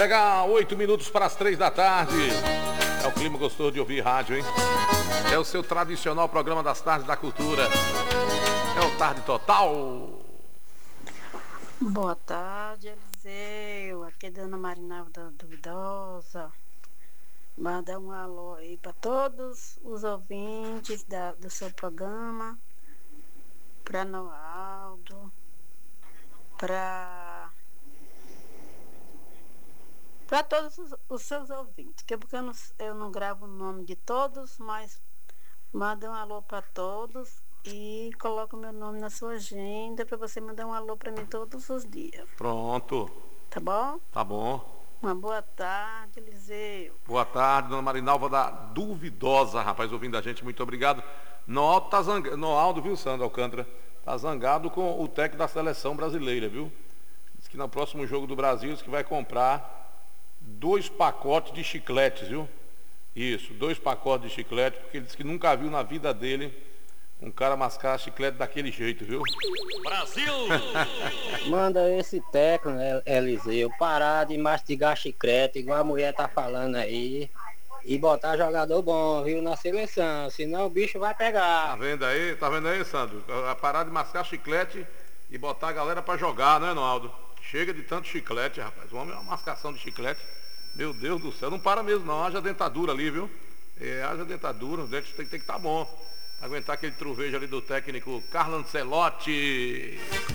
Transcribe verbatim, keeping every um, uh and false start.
Pegar oito minutos para as três da tarde. É o clima gostoso de ouvir rádio, hein? É o seu tradicional programa das tardes da cultura. É o Tarde Total. Boa tarde, Eliseu. Aqui é Dona Marinalva Duvidosa. Manda um alô aí para todos os ouvintes da, do seu programa. Para Noaldo. Para para todos os, os seus ouvintes. Que porque eu não, eu não gravo o nome de todos, mas manda um alô para todos. E coloca o meu nome na sua agenda para você mandar um alô para mim todos os dias. Pronto. Tá bom? Tá bom. Uma boa tarde, Eliseu. Boa tarde, Dona Marinalva da Duvidosa, rapaz, ouvindo a gente, muito obrigado. Noaldo tá zangado, Noaldo, viu, Sandro Alcântara? Tá zangado com o técnico da seleção brasileira, viu? Diz que no próximo jogo do Brasil, diz que vai comprar dois pacotes de chicletes, viu? Isso, dois pacotes de chiclete, porque ele disse que nunca viu na vida dele um cara mascar chiclete daquele jeito, viu? Brasil! Manda esse técnico, Eliseu, parar de mastigar chiclete, igual a mulher tá falando aí, e botar jogador bom, viu, na seleção, senão o bicho vai Tá pegar. vendo aí? Tá vendo aí, Sandro? Parar de mascar chiclete e botar a galera pra jogar, né, Noaldo? Chega de tanto chiclete, rapaz. O homem é uma mascação de chiclete. Meu Deus do céu, não para mesmo não, haja dentadura ali, viu? É, haja dentadura, o dente tem que estar tá bom. Aguentar aquele trovejo ali do técnico Carlo Ancelotti.